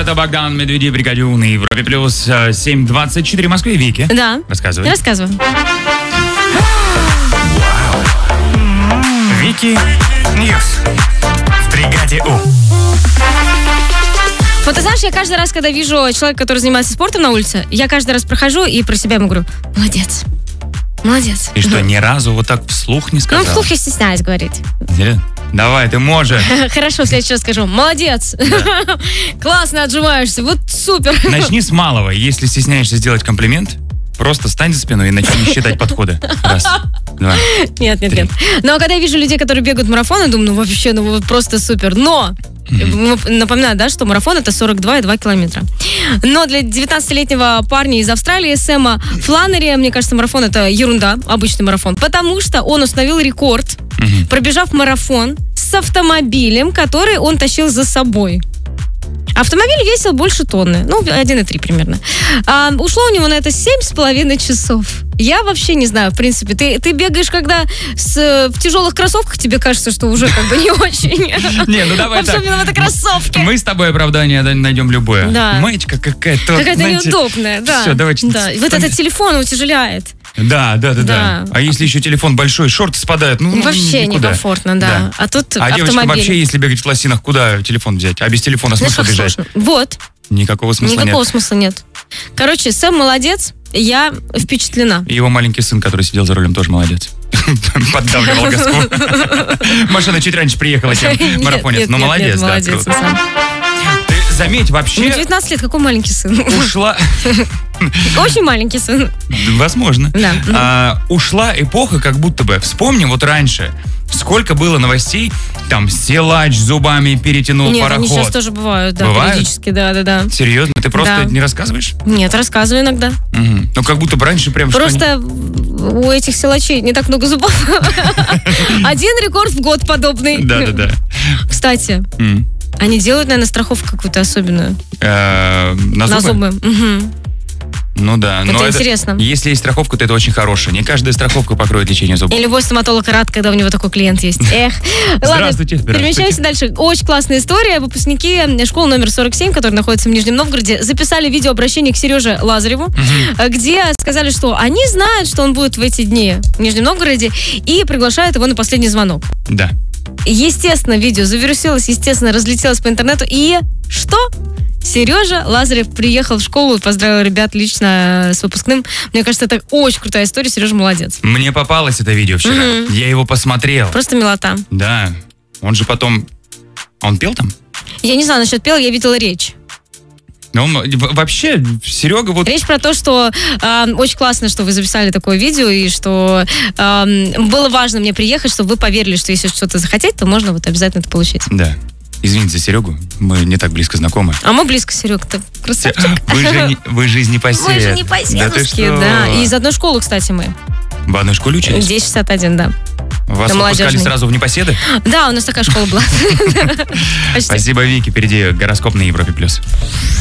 это Богдан Медведев, Бригадюн и Европе Плюс 7:24 в Москве. Вики. Да. Рассказывай. Рассказываю. Вики Ньюс в Бригаде У. Вот ты знаешь, я каждый раз, когда вижу человека, который занимается спортом на улице, я каждый раз прохожу и про себя ему говорю: молодец. Молодец. И что, ни разу вот так вслух не сказал? Ну, вслух я стесняюсь говорить. Давай, ты можешь. Хорошо, в следующий раз скажу: молодец. Да. Классно отжимаешься, вот супер. Начни с малого. Если стесняешься сделать комплимент, просто стань за спиной и начни считать подходы. Раз, два, Нет. Но когда я вижу людей, которые бегают марафоны, думаю, вообще, вот просто супер. Но напоминаю, да, что марафон — это 42,2 километра. Но для 19-летнего парня из Австралии, Сэма Фланнери, мне кажется, марафон — это ерунда, обычный марафон, потому что он установил рекорд, пробежав марафон с автомобилем, который он тащил за собой. Автомобиль весил больше тонны, 1,3 примерно. Ушло у него на это 7,5 часов. Я вообще не знаю, в принципе, ты бегаешь, когда в тяжелых кроссовках, тебе кажется, что уже как бы не очень. Не, ну давай так. Особенно в этой кроссовке. Мы с тобой оправдание найдем любое. Да. Маечка какая-то. Какая-то неудобная, да. Все, давайте. Да. И вот этот телефон утяжеляет. Да. А если еще телефон большой, шорты спадают, вообще никуда. Некомфортно, да. А тут автомобиль. Девочкам вообще, если бегать в лосинах, куда телефон взять? А без телефона смысл бежать? Вот. Никакого смысла нет. Никакого смысла нет. Короче, Сэм молодец, я впечатлена. И его маленький сын, который сидел за рулем, тоже молодец. Поддавливал газку. Машина чуть раньше приехала, чем марафонец. Но молодец, да. Молодец, Сэм. Ты заметь, вообще... 19 лет, какой маленький сын? Ушла... Очень маленький сын. Возможно. Да. Ушла эпоха, как будто бы. Вспомни, вот раньше, сколько было новостей, там, силач зубами перетянул пароход. Нет, они сейчас тоже бывают, да, периодически, да. Серьезно? Ты просто не рассказываешь? Нет, рассказываю иногда. Ну, как будто бы раньше прям... Просто у этих силачей не так много зубов. Один рекорд в год подобный. Да. Кстати, они делают, наверное, страховку какую-то особенную. На зубы? Ну да. Это интересно. Если есть страховка, то это очень хорошая. Не каждая страховка покроет лечение зубов. И любой стоматолог рад, когда у него такой клиент есть. Здравствуйте. Ладно, перемещаемся дальше. Очень классная история. Выпускники школы номер 47, которая находится в Нижнем Новгороде, записали видеообращение к Сереже Лазареву, где сказали, что они знают, что он будет в эти дни в Нижнем Новгороде, и приглашают его на последний звонок. Да. Естественно, видео завирусилось, естественно, разлетелось по интернету. И что? Сережа Лазарев приехал в школу, поздравил ребят лично с выпускным. Мне кажется, это очень крутая история. Сережа молодец. Мне попалось это видео вчера. Я его посмотрел. Просто милота. Да. Он же потом... Он пел там? Я не знаю насчет пел, я видела речь. Вообще, Серега вот... Речь про то, что очень классно, что вы записали такое видео, и что было важно мне приехать, чтобы вы поверили, что если что-то захотеть, то можно вот обязательно это получить. Да. Извините за Серегу, мы не так близко знакомы. А мы близко, Серега, ты красавчик. Вы же из Непоседы. Мы же непоседовские, да. И из одной школы, кстати, мы. В одной школе учились? 1061, да. Вас выпускали сразу в Непоседы? Да, у нас такая школа была. Спасибо, Вики. Впереди гороскоп на Европе+.